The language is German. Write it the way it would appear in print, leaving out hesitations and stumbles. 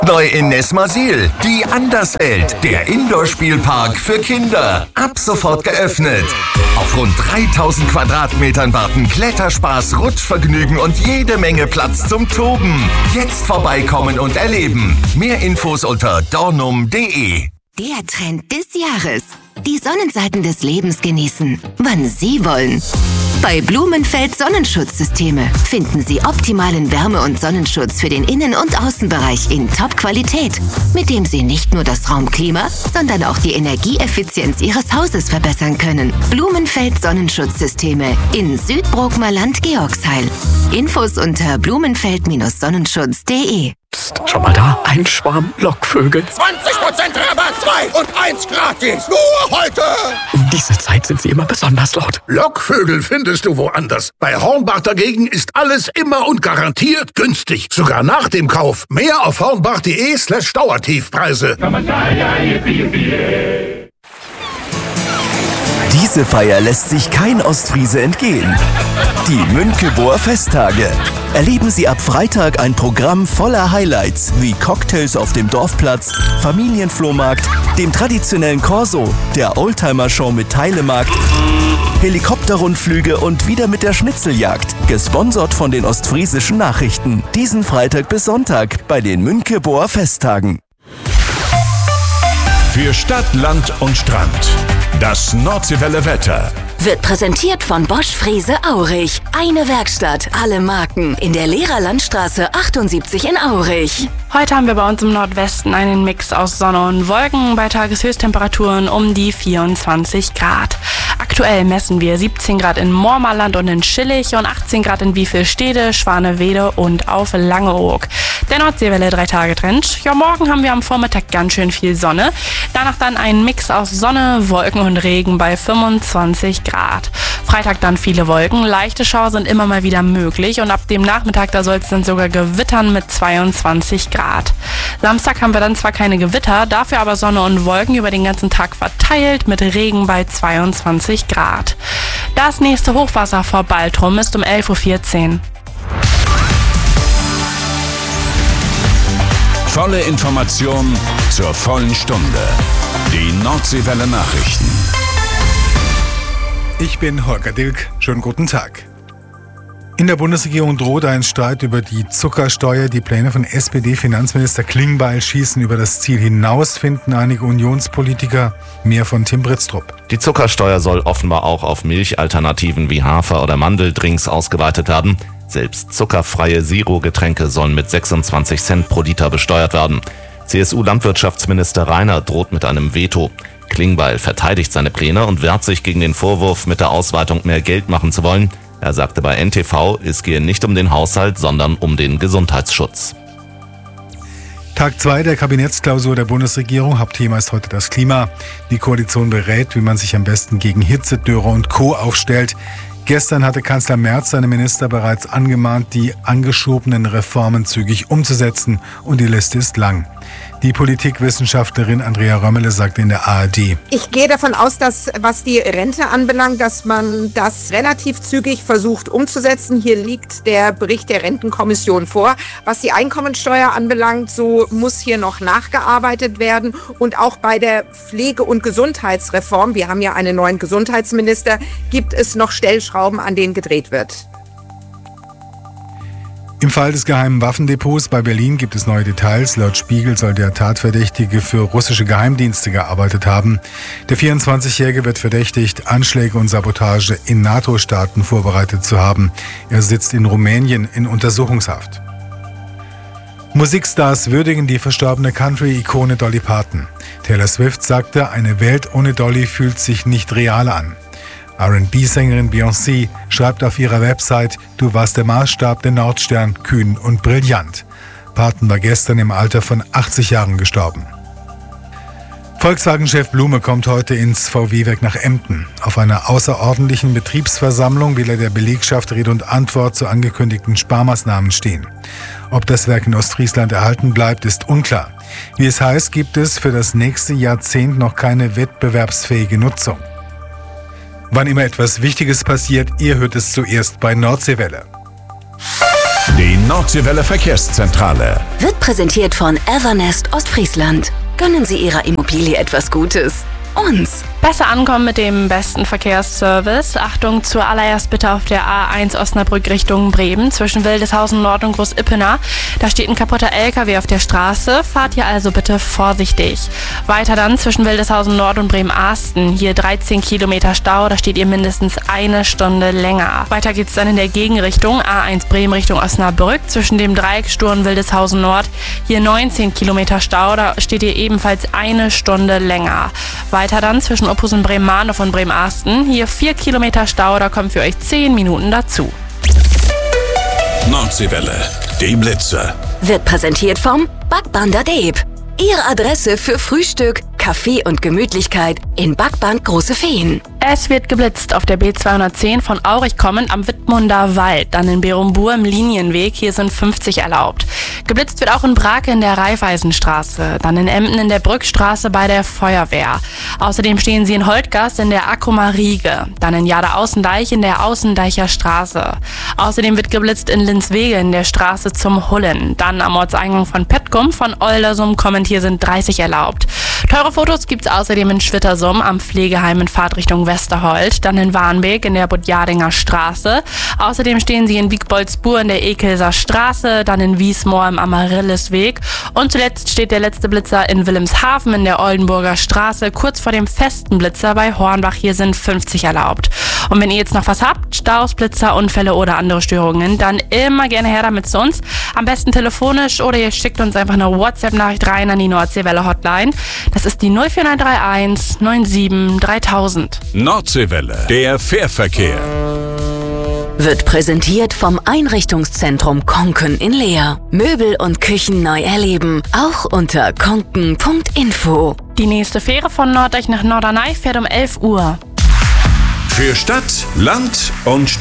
Neu in Nesmasil, die Anderswelt, der Indoor-Spielpark für Kinder. Ab sofort geöffnet. Auf rund 3000 Quadratmetern warten Kletterspaß, Rutschvergnügen und jede Menge Platz zum Toben. Jetzt vorbeikommen und erleben. Mehr Infos unter dornum.de. Der Trend des Jahres. Die Sonnenseiten des Lebens genießen, wann Sie wollen. Bei Blumenfeld Sonnenschutzsysteme finden Sie optimalen Wärme- und Sonnenschutz für den Innen- und Außenbereich in Top-Qualität, mit dem Sie nicht nur das Raumklima, sondern auch die Energieeffizienz Ihres Hauses verbessern können. Blumenfeld Sonnenschutzsysteme in Südbrookmerland, Georgsheil. Infos unter blumenfeld-sonnenschutz.de. Psst, schau mal da, ein Schwarm Lockvögel. 20% Rabatt, 2 und 1 gratis. Nur heute. Um diese Zeit sind sie immer besonders laut. Lockvögel findest du woanders. Bei Hornbach dagegen ist alles immer und garantiert günstig. Sogar nach dem Kauf. Mehr auf hornbach.de/Dauertiefpreise. Diese Feier lässt sich kein Ostfriese entgehen. Die Münkeburger Festtage. Erleben Sie ab Freitag ein Programm voller Highlights wie Cocktails auf dem Dorfplatz, Familienflohmarkt, dem traditionellen Corso, der Oldtimer-Show mit Teilemarkt, Helikopterrundflüge und wieder mit der Schnitzeljagd, gesponsert von den Ostfriesischen Nachrichten. Diesen Freitag bis Sonntag bei den Münkeburger Festtagen. Für Stadt, Land und Strand. Das Nordseewelle Wetter. Wird präsentiert von Bosch Frese Aurich. Eine Werkstatt, alle Marken. In der Lehrerlandstraße 78 in Aurich. Heute haben wir bei uns im Nordwesten einen Mix aus Sonne und Wolken bei Tageshöchsttemperaturen um die 24 Grad. Aktuell messen wir 17 Grad in Mormaland und in Schillig und 18 Grad in Wiefelstede, Schwanewede und auf Langeoog. Der Nordseewelle 3-Tage-Trend. Ja, morgen haben wir am Vormittag ganz schön viel Sonne. Danach dann ein Mix aus Sonne, Wolken und Regen bei 25 Grad. Freitag dann viele Wolken, leichte Schauer sind immer mal wieder möglich und ab dem Nachmittag, da soll es dann sogar gewittern mit 22 Grad. Samstag haben wir dann zwar keine Gewitter, dafür aber Sonne und Wolken über den ganzen Tag verteilt mit Regen bei 22 Grad. Das nächste Hochwasser vor Baltrum ist um 11.14 Uhr. Volle Information zur vollen Stunde. Die Nordseewelle Nachrichten. Ich bin Holger Dilk. Schönen guten Tag. In der Bundesregierung droht ein Streit über die Zuckersteuer. Die Pläne von SPD-Finanzminister Klingbeil schießen über das Ziel hinaus, finden einige Unionspolitiker. Mehr von Tim Britztrup. Die Zuckersteuer soll offenbar auch auf Milchalternativen wie Hafer- oder Mandeldrinks ausgeweitet werden. Selbst zuckerfreie Zero-Getränke sollen mit 26 Cent pro Liter besteuert werden. CSU-Landwirtschaftsminister Rainer droht mit einem Veto. Klingbeil verteidigt seine Pläne und wehrt sich gegen den Vorwurf, mit der Ausweitung mehr Geld machen zu wollen. Er sagte bei NTV, es gehe nicht um den Haushalt, sondern um den Gesundheitsschutz. Tag 2 der Kabinettsklausur der Bundesregierung. Hauptthema ist heute das Klima. Die Koalition berät, wie man sich am besten gegen Hitze, Dürre und Co. aufstellt. Gestern hatte Kanzler Merz seine Minister bereits angemahnt, die angeschobenen Reformen zügig umzusetzen. Und die Liste ist lang. Die Politikwissenschaftlerin Andrea Römmele sagte in der ARD: Ich gehe davon aus, dass, was die Rente anbelangt, dass man das relativ zügig versucht umzusetzen. Hier liegt der Bericht der Rentenkommission vor. Was die Einkommensteuer anbelangt, so muss hier noch nachgearbeitet werden. Und auch bei der Pflege- und Gesundheitsreform, wir haben ja einen neuen Gesundheitsminister, gibt es noch Stellschrauben, an denen gedreht wird. Im Fall des geheimen Waffendepots bei Berlin gibt es neue Details. Laut Spiegel soll der Tatverdächtige für russische Geheimdienste gearbeitet haben. Der 24-Jährige wird verdächtigt, Anschläge und Sabotage in NATO-Staaten vorbereitet zu haben. Er sitzt in Rumänien in Untersuchungshaft. Musikstars würdigen die verstorbene Country-Ikone Dolly Parton. Taylor Swift sagte, eine Welt ohne Dolly fühlt sich nicht real an. R&B-Sängerin Beyoncé schreibt auf ihrer Website: Du warst der Maßstab, der Nordstern, kühn und brillant. Parton war gestern im Alter von 80 Jahren gestorben. Volkswagen-Chef Blume kommt heute ins VW-Werk nach Emden. Auf einer außerordentlichen Betriebsversammlung will er der Belegschaft Rede und Antwort zu angekündigten Sparmaßnahmen stehen. Ob das Werk in Ostfriesland erhalten bleibt, ist unklar. Wie es heißt, gibt es für das nächste Jahrzehnt noch keine wettbewerbsfähige Nutzung. Wann immer etwas Wichtiges passiert, ihr hört es zuerst bei Nordseewelle. Die Nordseewelle Verkehrszentrale. Wird präsentiert von Evernest Ostfriesland. Gönnen Sie Ihrer Immobilie etwas Gutes. Uns. Besser ankommen mit dem besten Verkehrsservice. Achtung, zuallererst bitte auf der A1 Osnabrück Richtung Bremen zwischen Wildeshausen Nord und Groß-Ippenau. Da steht ein kaputter LKW auf der Straße. Fahrt hier also bitte vorsichtig. Weiter dann zwischen Wildeshausen Nord und Bremen-Arsten. Hier 13 Kilometer Stau, da steht ihr mindestens eine Stunde länger. Weiter geht's dann in der Gegenrichtung. A1 Bremen Richtung Osnabrück zwischen dem Dreiecksturm Wildeshausen Nord. Hier 19 Kilometer Stau, da steht ihr ebenfalls eine Stunde länger. Weiter dann zwischen Ophusen Bremen-Mahnow und Bremen-Arsten. Hier 4 Kilometer Stau, da kommen für euch 10 Minuten dazu. Nordseewelle, die Blitze. Wird präsentiert vom Backbander Deep. Ihre Adresse für Frühstück, Kaffee und Gemütlichkeit in Backband Große Feen. Es wird geblitzt auf der B210 von Aurich kommend am Wittmunder Wald, dann in Berumbur im Linienweg, hier sind 50 erlaubt. Geblitzt wird auch in Brake in der Raiffeisenstraße, dann in Emden in der Brückstraße bei der Feuerwehr. Außerdem stehen sie in Holtgast in der Akkumarriege, dann in Jade-Außendeich in der Außendeicher Straße. Außerdem wird geblitzt in Linswege in der Straße zum Hullen, dann am Ortseingang von Petkum von Oldersum kommend, hier sind 30 erlaubt. Teure Fotos gibt's außerdem in Schwittersum am Pflegeheim in Fahrtrichtung Westerholt, dann in Warnbeek in der Budjadinger Straße. Außerdem stehen sie in Wiegboldsbur in der Ekelser Straße, dann in Wiesmoor im Amaryllisweg und zuletzt steht der letzte Blitzer in Wilhelmshaven in der Oldenburger Straße, kurz vor dem festen Blitzer bei Hornbach, hier sind 50 erlaubt. Und wenn ihr jetzt noch was habt, Staus, Blitzer, Unfälle oder andere Störungen, dann immer gerne her damit zu uns. Am besten telefonisch oder ihr schickt uns einfach eine WhatsApp-Nachricht rein an die Nordseewelle Hotline. Das ist die 04931 97 3000. Nordseewelle, der Fährverkehr. Wird präsentiert vom Einrichtungszentrum Konken in Leer. Möbel und Küchen neu erleben, auch unter konken.info. Die nächste Fähre von Norddeich nach Norderney fährt um 11 Uhr. Für Stadt, Land und